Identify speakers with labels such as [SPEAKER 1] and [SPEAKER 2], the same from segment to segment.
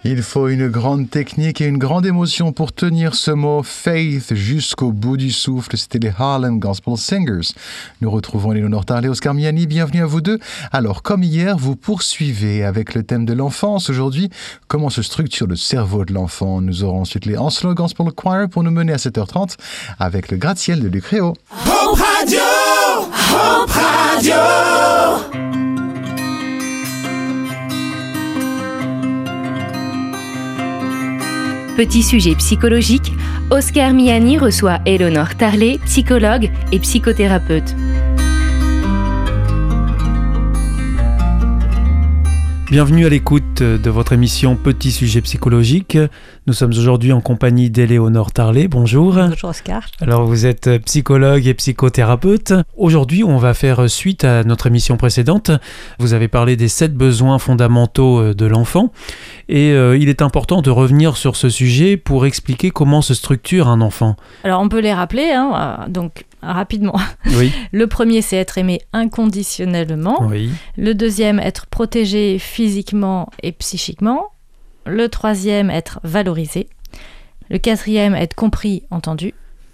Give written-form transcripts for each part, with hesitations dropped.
[SPEAKER 1] Il faut une grande technique et une grande émotion pour tenir ce mot faith jusqu'au bout du souffle. C'était les Harlem Gospel Singers. Nous retrouvons Eleonore Tarlet, Oscar Miani. Bienvenue à vous deux. Alors, comme hier, vous poursuivez avec le thème de l'enfance. Aujourd'hui, comment se structure le cerveau de l'enfant? Nous aurons ensuite les Onslow Gospel Choir pour nous mener à 7h30 avec le gratte-ciel de Luc Réau.
[SPEAKER 2] Hope Radio! Hope Radio!
[SPEAKER 3] Petit sujet psychologique, Oscar Miani reçoit Eleonore Tarlet, psychologue et psychothérapeute.
[SPEAKER 4] Bienvenue à l'écoute de votre émission Petit sujet psychologique. Nous sommes aujourd'hui en compagnie d'Eleonore Tarlet. Bonjour.
[SPEAKER 5] Bonjour Oscar.
[SPEAKER 4] Alors vous êtes psychologue et psychothérapeute. Aujourd'hui, on va faire suite à notre émission précédente. Vous avez parlé des 7 besoins fondamentaux de l'enfant. Et il est important de revenir sur ce sujet pour expliquer comment se structure un enfant.
[SPEAKER 5] Alors on peut les rappeler, donc rapidement.
[SPEAKER 4] Oui.
[SPEAKER 5] Le premier, c'est être aimé inconditionnellement.
[SPEAKER 4] Oui.
[SPEAKER 5] Le deuxième, être protégé physiquement et psychiquement. Le troisième, être valorisé. Le quatrième, être compris, entendu.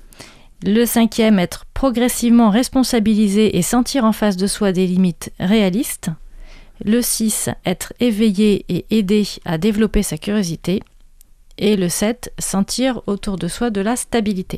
[SPEAKER 5] Le cinquième, être progressivement responsabilisé et sentir en face de soi des limites réalistes. Le 6, être éveillé et aider à développer sa curiosité. Et le 7, sentir autour de soi de la stabilité.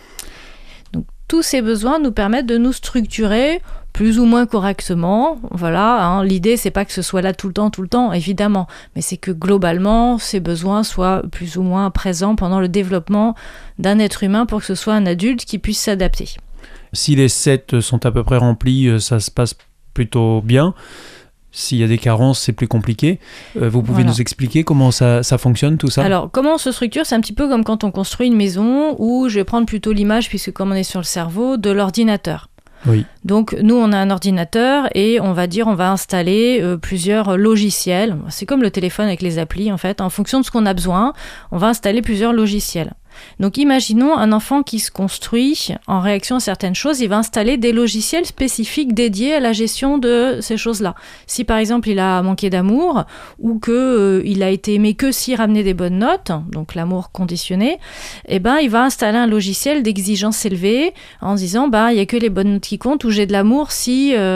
[SPEAKER 5] Donc, tous ces besoins nous permettent de nous structurer plus ou moins correctement. Voilà, l'idée, c'est pas que ce soit là tout le temps, évidemment, mais c'est que globalement, ces besoins soient plus ou moins présents pendant le développement d'un être humain pour que ce soit un adulte qui puisse s'adapter.
[SPEAKER 4] Si les 7 sont à peu près remplis, ça se passe plutôt bien. S'il y a des carences, c'est plus compliqué. Vous pouvez nous expliquer comment ça fonctionne, tout ça? Alors,
[SPEAKER 5] comment on se structure? C'est un petit peu comme quand on construit une maison, où je vais prendre plutôt l'image, puisque comme on est sur le cerveau, de l'ordinateur.
[SPEAKER 4] Oui.
[SPEAKER 5] Donc, nous, on a un ordinateur et on va installer plusieurs logiciels. C'est comme le téléphone avec les applis, en fait. En fonction de ce qu'on a besoin, on va installer plusieurs logiciels. Donc imaginons un enfant qui se construit en réaction à certaines choses, il va installer des logiciels spécifiques dédiés à la gestion de ces choses-là. Si par exemple il a manqué d'amour ou qu'il a été aimé que s'il ramenait des bonnes notes, donc l'amour conditionné, il va installer un logiciel d'exigence élevée en se disant il n'y a que les bonnes notes qui comptent ou j'ai de l'amour si j'ai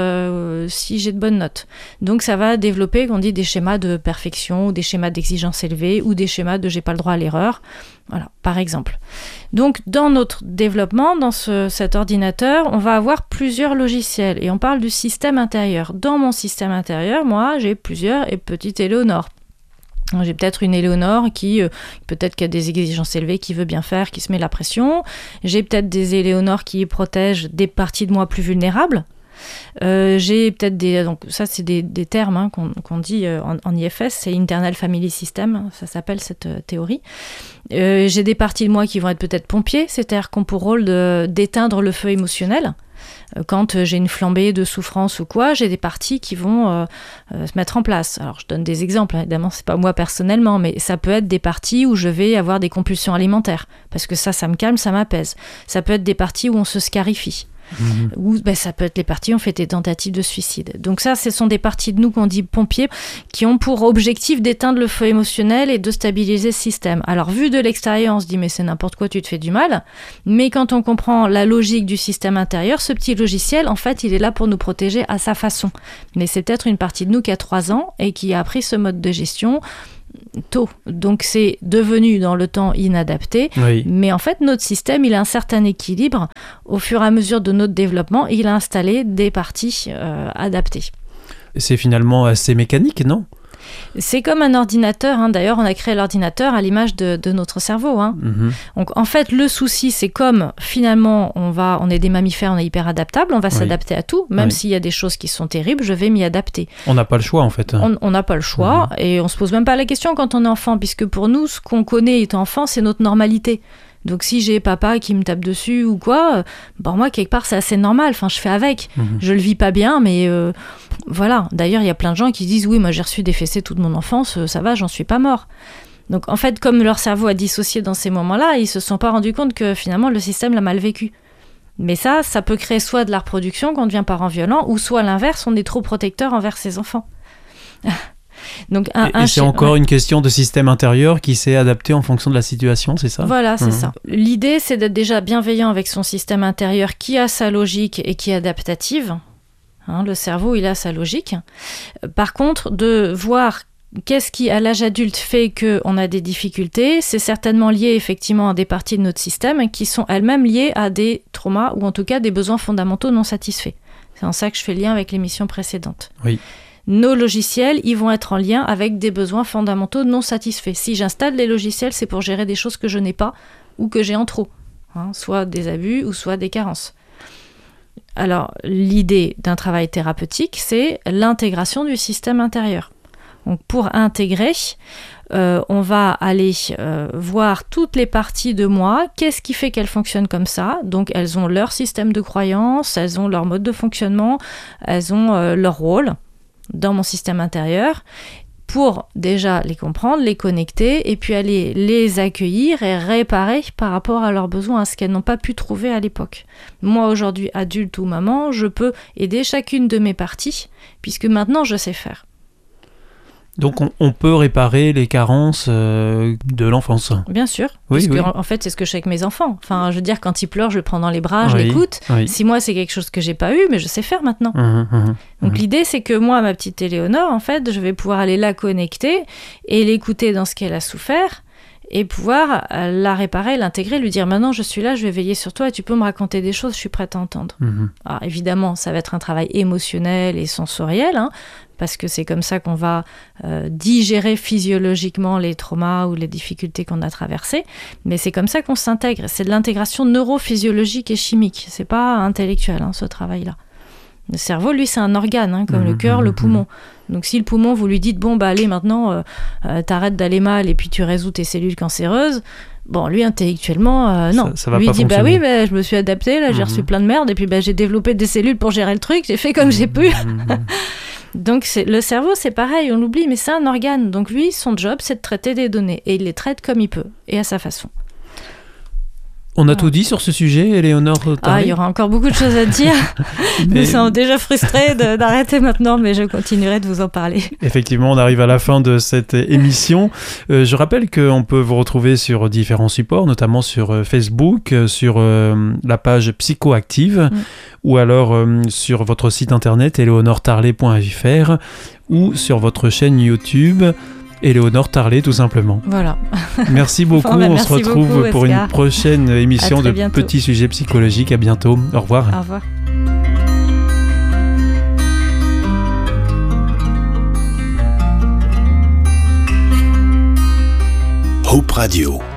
[SPEAKER 5] de bonnes notes. Donc ça va développer, qu'on dit, des schémas de perfection ou des schémas d'exigence élevée ou des schémas de j'ai pas le droit à l'erreur. Voilà, par exemple. Donc, dans notre développement, dans cet ordinateur, on va avoir plusieurs logiciels et on parle du système intérieur. Dans mon système intérieur, moi, j'ai plusieurs petites Eleonore. J'ai peut-être une Eleonore qui a des exigences élevées, qui veut bien faire, qui se met la pression. J'ai peut-être des Eleonore qui protègent des parties de moi plus vulnérables. J'ai peut-être donc ça c'est des termes qu'on dit en IFS, c'est Internal Family System, ça s'appelle cette théorie. J'ai des parties de moi qui vont être peut-être pompiers, c'est-à-dire qui ont pour rôle d'éteindre le feu émotionnel. Quand j'ai une flambée de souffrance ou quoi, j'ai des parties qui vont se mettre en place. Alors je donne des exemples, évidemment c'est pas moi personnellement, mais ça peut être des parties où je vais avoir des compulsions alimentaires, parce que ça me calme, ça m'apaise. Ça peut être des parties où on se scarifie. Ou ça peut être les parties où on fait des tentatives de suicide. Donc ça, ce sont des parties de nous qu'on dit pompiers qui ont pour objectif d'éteindre le feu émotionnel et de stabiliser le système. Alors vu de l'extérieur, on se dit mais c'est n'importe quoi, tu te fais du mal. Mais quand on comprend la logique du système intérieur, ce petit logiciel, en fait, il est là pour nous protéger à sa façon. Mais c'est peut-être une partie de nous qui a 3 ans et qui a appris ce mode de gestion tôt. Donc c'est devenu dans le temps inadapté. Oui. Mais en fait, notre système, il a un certain équilibre. Au fur et à mesure de notre développement, il a installé des parties adaptées.
[SPEAKER 4] C'est finalement assez mécanique, non ?
[SPEAKER 5] C'est comme un ordinateur, d'ailleurs on a créé l'ordinateur à l'image de notre cerveau. Donc en fait le souci c'est comme finalement on est des mammifères, on est hyper adaptables, on va s'adapter à tout, même s'il y a des choses qui sont terribles, je vais m'y adapter.
[SPEAKER 4] On n'a pas le choix en fait.
[SPEAKER 5] On n'a pas le choix et on se pose même pas la question quand on est enfant, puisque pour nous ce qu'on connaît étant enfant c'est notre normalité. Donc si j'ai papa qui me tape dessus ou quoi, moi quelque part c'est assez normal, je fais avec. Je le vis pas bien, mais voilà. D'ailleurs il y a plein de gens qui disent oui, moi j'ai reçu des fessées toute mon enfance, ça va, j'en suis pas mort. Donc en fait comme leur cerveau a dissocié dans ces moments-là, ils se sont pas rendus compte que finalement le système l'a mal vécu. Mais ça peut créer soit de la reproduction quand on devient parent violent, ou soit l'inverse, on est trop protecteur envers ses enfants. Donc,
[SPEAKER 4] et c'est encore une question de système intérieur qui s'est adapté en fonction de la situation, c'est ça ?
[SPEAKER 5] Voilà, c'est ça. L'idée, c'est d'être déjà bienveillant avec son système intérieur qui a sa logique et qui est adaptative. Le cerveau, il a sa logique. Par contre, de voir qu'est-ce qui, à l'âge adulte, fait qu'on a des difficultés, c'est certainement lié effectivement à des parties de notre système qui sont elles-mêmes liées à des traumas ou en tout cas des besoins fondamentaux non satisfaits. C'est en ça que je fais le lien avec l'émission précédente.
[SPEAKER 4] Oui.
[SPEAKER 5] Nos logiciels, ils vont être en lien avec des besoins fondamentaux non satisfaits. Si j'installe les logiciels, c'est pour gérer des choses que je n'ai pas ou que j'ai en trop, soit des abus ou soit des carences. Alors, l'idée d'un travail thérapeutique, c'est l'intégration du système intérieur. Donc, pour intégrer, on va aller voir toutes les parties de moi, qu'est-ce qui fait qu'elles fonctionnent comme ça. Donc, elles ont leur système de croyance, elles ont leur mode de fonctionnement, elles ont leur rôle dans mon système intérieur, pour déjà les comprendre, les connecter, et puis aller les accueillir et réparer par rapport à leurs besoins, à ce qu'elles n'ont pas pu trouver à l'époque. Moi, aujourd'hui, adulte ou maman, je peux aider chacune de mes parties, puisque maintenant, je sais faire.
[SPEAKER 4] Donc on peut réparer les carences de l'enfance.
[SPEAKER 5] Bien sûr,
[SPEAKER 4] oui,
[SPEAKER 5] puisque en fait c'est ce que je fais avec mes enfants. Enfin, je veux dire, quand ils pleurent, je le prends dans les bras, je l'écoute.
[SPEAKER 4] Oui.
[SPEAKER 5] Si moi c'est quelque chose que j'ai pas eu, mais je sais faire maintenant. Donc l'idée c'est que moi, ma petite Éléonore, en fait, je vais pouvoir aller la connecter et l'écouter dans ce qu'elle a souffert et pouvoir la réparer, l'intégrer, lui dire maintenant je suis là, je vais veiller sur toi et tu peux me raconter des choses, je suis prête à entendre. Alors évidemment, ça va être un travail émotionnel et sensoriel, parce que c'est comme ça qu'on va digérer physiologiquement les traumas ou les difficultés qu'on a traversées, mais c'est comme ça qu'on s'intègre. C'est de l'intégration neurophysiologique et chimique, c'est pas intellectuel ce travail-là. Le cerveau, lui, c'est un organe, comme le cœur, le poumon. Donc si le poumon, vous lui dites, bon, bah allez, maintenant, t'arrêtes d'aller mal et puis tu résous tes cellules cancéreuses, bon, lui, intellectuellement, non.
[SPEAKER 4] Ça va
[SPEAKER 5] lui,
[SPEAKER 4] pas
[SPEAKER 5] il dit,
[SPEAKER 4] fonctionner.
[SPEAKER 5] bah oui, je me suis adapté, là, j'ai reçu plein de merde, et puis j'ai développé des cellules pour gérer le truc, j'ai fait comme j'ai pu. Donc le cerveau, c'est pareil, on l'oublie, mais c'est un organe. Donc lui, son job, c'est de traiter des données, et il les traite comme il peut, et à sa façon.
[SPEAKER 4] On a tout dit sur ce sujet, Éléonore Tarlet ?
[SPEAKER 5] Il y aura encore beaucoup de choses à dire. Nous sommes déjà frustrés d'arrêter maintenant, mais je continuerai de vous en parler.
[SPEAKER 4] Effectivement, on arrive à la fin de cette émission. Je rappelle qu'on peut vous retrouver sur différents supports, notamment sur Facebook, sur la page Psychoactive, ou alors sur votre site internet eleonoretarlet.fr, ou sur votre chaîne YouTube Éléonore Tarlet, tout simplement.
[SPEAKER 5] Voilà.
[SPEAKER 4] Merci beaucoup. On se retrouve
[SPEAKER 5] beaucoup,
[SPEAKER 4] pour une prochaine émission de
[SPEAKER 5] bientôt.
[SPEAKER 4] Petits Sujets Psychologiques. À bientôt. Au revoir.
[SPEAKER 5] Au revoir.
[SPEAKER 2] Hope Radio.